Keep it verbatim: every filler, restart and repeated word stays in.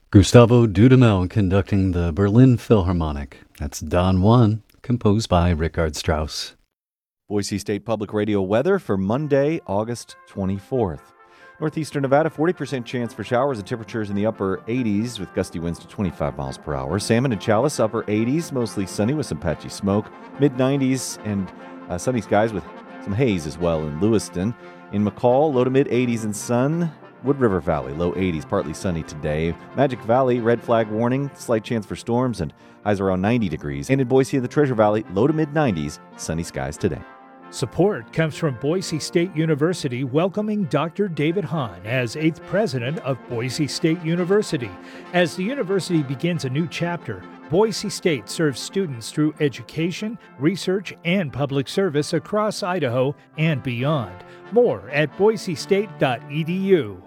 Gustavo Dudamel conducting the Berlin Philharmonic. That's Don one, composed by Richard Strauss. Boise State Public Radio weather for Monday, August twenty-fourth. Northeastern Nevada, forty percent chance for showers and temperatures in the upper eighties with gusty winds to twenty-five miles per hour. Salmon and Chalice, upper eighties, mostly sunny with some patchy smoke. mid nineties and uh, sunny skies with some haze as well in Lewiston. In McCall, low to mid eighties and sun. Wood River Valley, low eighties, partly sunny today. Magic Valley, red flag warning, slight chance for storms and highs around ninety degrees. And in Boise and the Treasure Valley, low to mid nineties, sunny skies today. Support comes from Boise State University welcoming Doctor David Hahn as eighth president of Boise State University. As the university begins a new chapter, Boise State serves students through education, research, and public service across Idaho and beyond. More at boise state dot e d u.